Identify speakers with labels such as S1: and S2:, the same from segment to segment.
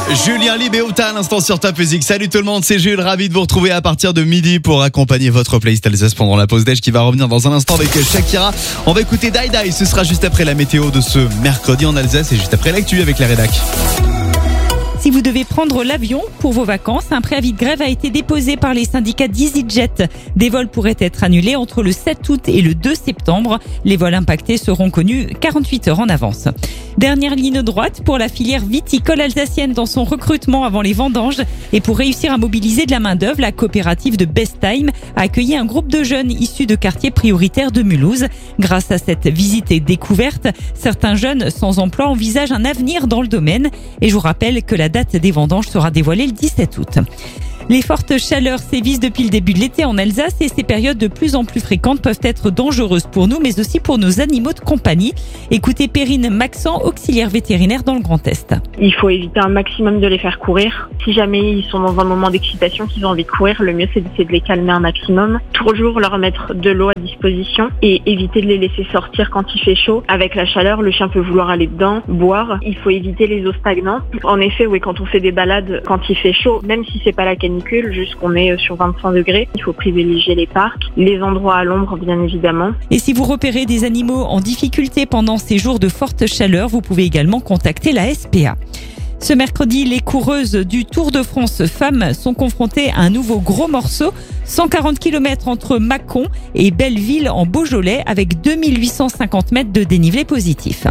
S1: Julien Libéota à l'instant sur Top Music. Salut tout le monde, c'est Jules, ravi de vous retrouver à partir de midi pour accompagner votre playlist Alsace pendant la pause déj qui va revenir dans un instant avec Shakira. On va écouter Die Die, ce sera juste après la météo de ce mercredi en Alsace et juste après l'actu avec la rédac.
S2: Si vous devez prendre l'avion pour vos vacances, un préavis de grève a été déposé par les syndicats d'EasyJet. Des vols pourraient être annulés entre le 7 août et le 2 septembre. Les vols impactés seront connus 48 heures en avance. Dernière ligne droite pour la filière viticole alsacienne dans son recrutement avant les vendanges. Et pour réussir à mobiliser de la main-d'œuvre, la coopérative de Best Time a accueilli un groupe de jeunes issus de quartiers prioritaires de Mulhouse. Grâce à cette visite et découverte, certains jeunes sans emploi envisagent un avenir dans le domaine. Et je vous rappelle que la date des vendanges sera dévoilée le 17 août. Les fortes chaleurs sévissent depuis le début de l'été en Alsace et ces périodes de plus en plus fréquentes peuvent être dangereuses pour nous, mais aussi pour nos animaux de compagnie. Écoutez Perrine Maxent, auxiliaire vétérinaire dans le Grand Est.
S3: Il faut éviter un maximum de les faire courir. Si jamais ils sont dans un moment d'excitation, qu'ils ont envie de courir, le mieux c'est d'essayer de les calmer un maximum. Toujours leur mettre de l'eau à disposition et éviter de les laisser sortir quand il fait chaud. Avec la chaleur, le chien peut vouloir aller dedans, boire. Il faut éviter les eaux stagnantes. En effet, oui, quand on fait des balades, quand il fait chaud, même si c'est pas la canicule, juste qu'on est sur 25 degrés, il faut privilégier les parcs, les endroits à l'ombre bien évidemment.
S2: Et si vous repérez des animaux en difficulté pendant ces jours de forte chaleur, vous pouvez également contacter la SPA. Ce mercredi, les coureuses du Tour de France femmes sont confrontées à un nouveau gros morceau, 140 km entre Mâcon et Belleville en Beaujolais avec 2850 mètres de dénivelé positif.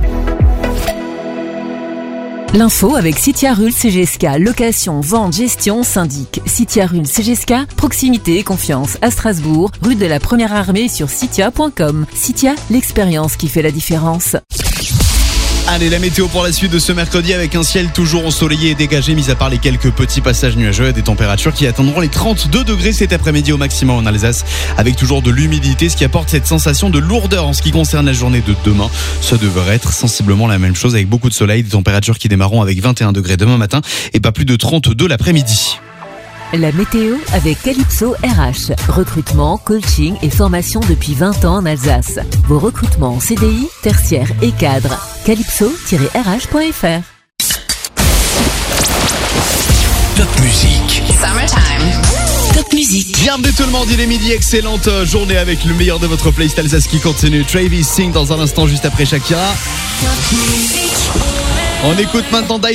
S4: L'info avec Citia Rul CGSK, location, vente, gestion, syndic. Citia Rul CGSK, proximité et confiance à Strasbourg, rue de la Première Armée sur citia.com. Citia, l'expérience qui fait la différence.
S1: Allez, la météo pour la suite de ce mercredi avec un ciel toujours ensoleillé et dégagé, mis à part les quelques petits passages nuageux, des températures qui atteindront les 32 degrés cet après-midi au maximum en Alsace, avec toujours de l'humidité, ce qui apporte cette sensation de lourdeur en ce qui concerne la journée de demain. Ça devrait être sensiblement la même chose avec beaucoup de soleil, des températures qui démarreront avec 21 degrés demain matin et pas plus de 32 l'après-midi.
S4: La météo avec Calypso RH. Recrutement, coaching et formation depuis 20 ans en Alsace. Vos recrutements en CDI, tertiaire et cadre. Calypso-rh.fr.
S5: Top Music.
S4: Summertime. Top Music.
S1: Bienvenue tout le monde, il est midi, excellente journée avec le meilleur de votre playlist Alsace qui continue. Travis Sing dans un instant juste après Shakira. On écoute maintenant Die